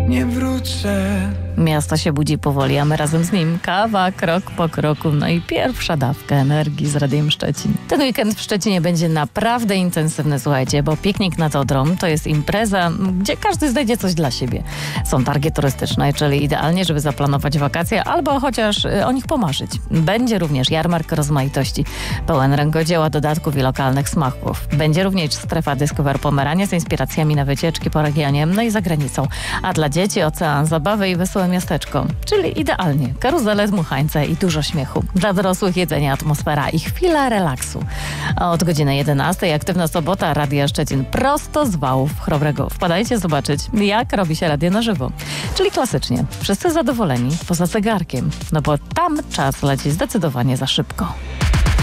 nie wrócę. Miasto się budzi powoli, a my razem z nim. Kawa, krok po kroku, no i pierwsza dawka energii z Radiem Szczecin. Ten weekend w Szczecinie będzie naprawdę intensywny, słuchajcie, bo piknik nad Odrą to jest impreza, gdzie każdy znajdzie coś dla siebie. Są targi turystyczne, czyli idealnie, żeby zaplanować wakacje albo chociaż o nich pomarzyć. Będzie również jarmark rozmaitości, pełen rękodzieła, dodatków i lokalnych smaków. Będzie również strefa Discover Pomerania z inspiracjami na wycieczki po regionie, no i za granicą. A dla dzieci ocean, zabawy i wesołe miasteczko. Czyli idealnie. Karuzele, dmuchańce i dużo śmiechu. Dla dorosłych jedzenie, atmosfera i chwila relaksu. A od godziny 11 aktywna sobota Radia Szczecin prosto z wałów Chrobrego. Wpadajcie zobaczyć, jak robi się radio na żywo. Czyli klasycznie. Wszyscy zadowoleni poza zegarkiem. No bo tam czas leci zdecydowanie za szybko.